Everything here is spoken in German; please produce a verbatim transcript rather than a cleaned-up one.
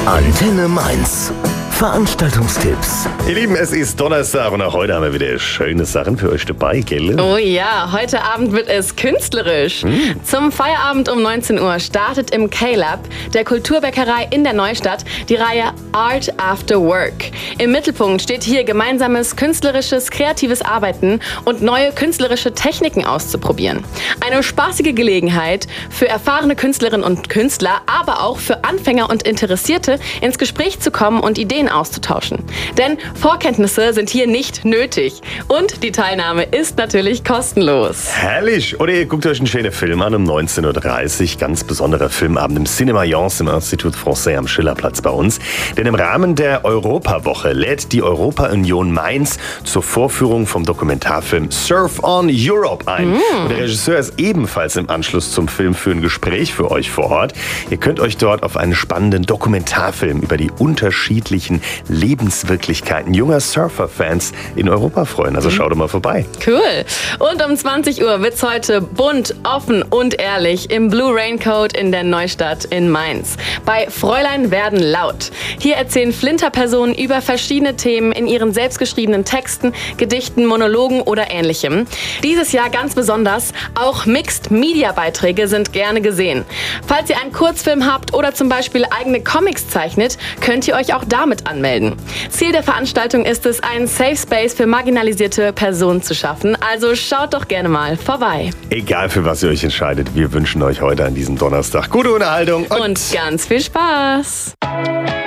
Antenne Mainz. Veranstaltungstipps. Ihr Lieben, es ist Donnerstag und auch heute haben wir wieder schöne Sachen für euch dabei, gell? Oh ja, heute Abend wird es künstlerisch. Hm. Zum Feierabend um neunzehn Uhr startet im K-Lab, der Kulturbäckerei in der Neustadt, die Reihe Art After Work. Im Mittelpunkt steht hier gemeinsames künstlerisches, kreatives Arbeiten und neue künstlerische Techniken auszuprobieren. Eine spaßige Gelegenheit für erfahrene Künstlerinnen und Künstler, aber auch für Anfänger und Interessierte, ins Gespräch zu kommen und Ideen auszutauschen. Denn Vorkenntnisse sind hier nicht nötig. Und die Teilnahme ist natürlich kostenlos. Herrlich! Oder ihr guckt euch einen schönen Film an um neunzehn Uhr dreißig. Ganz besonderer Filmabend im Cinéma Yance im Institut Français am Schillerplatz bei uns. Denn im Rahmen der Europawoche lädt die Europa-Union Mainz zur Vorführung vom Dokumentarfilm Surf on Europe ein. Mm. Und der Regisseur ist ebenfalls im Anschluss zum Film für ein Gespräch für euch vor Ort. Ihr könnt euch dort auf einen spannenden Dokumentarfilm über die unterschiedlichen Lebenswirklichkeiten junger Surfer-Fans in Europa freuen. Also schaut doch mal vorbei. Cool. Und um zwanzig Uhr wird's heute bunt, offen und ehrlich im Blue Raincoat in der Neustadt in Mainz. Bei Fräulein werden laut. Hier erzählen Flinterpersonen über verschiedene Themen in ihren selbstgeschriebenen Texten, Gedichten, Monologen oder Ähnlichem. Dieses Jahr ganz besonders, auch Mixed-Media-Beiträge sind gerne gesehen. Falls ihr einen Kurzfilm habt oder zum Beispiel eigene Comics zeichnet, könnt ihr euch auch damit anmelden. Ziel der Veranstaltung ist es, einen Safe Space für marginalisierte Personen zu schaffen. Also schaut doch gerne mal vorbei. Egal für was ihr euch entscheidet, wir wünschen euch heute an diesem Donnerstag gute Unterhaltung und, und ganz viel Spaß.